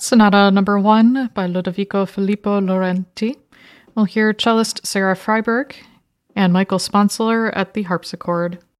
Sonata Number 1 by Lodovico Filippo Laurenti. We'll hear cellist Sarah Freiberg and Michael Sponsler at the harpsichord.